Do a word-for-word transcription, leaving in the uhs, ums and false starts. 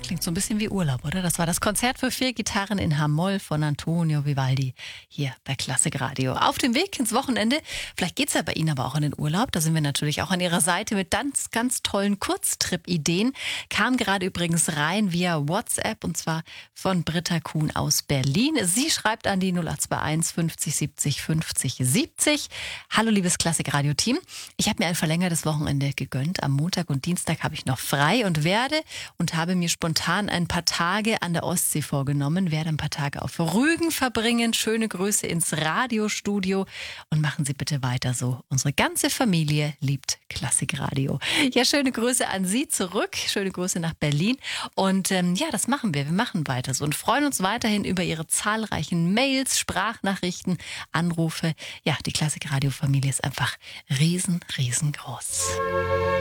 Klingt so ein bisschen wie Urlaub, oder? Das war das Konzert für vier Gitarren in H-Moll von Antonio Vivaldi hier bei Klassik Radio. Auf dem Weg ins Wochenende. Vielleicht geht's ja bei Ihnen aber auch in den Urlaub. Da sind wir natürlich auch an Ihrer Seite mit ganz, ganz tollen Kurztrip-Ideen. Kam gerade übrigens rein via WhatsApp und zwar von Britta Kuhn aus Berlin. Sie schreibt an die null acht zwei eins fünfzig siebzig fünfzig siebzig. Hallo liebes Klassik Radio Team. Ich habe mir ein verlängertes Wochenende gegönnt. Am Montag und Dienstag habe ich noch frei und werde und habe mir spontan ein paar Tage an der Ostsee vorgenommen, werde ein paar Tage auf Rügen verbringen. Schöne Grüße ins Radiostudio und machen Sie bitte weiter so. Unsere ganze Familie liebt Klassikradio. Ja, schöne Grüße an Sie zurück, schöne Grüße nach Berlin und ähm, ja, das machen wir. Wir machen weiter so und freuen uns weiterhin über Ihre zahlreichen Mails, Sprachnachrichten, Anrufe. Ja, die Klassikradio-Familie ist einfach riesen, riesengroß.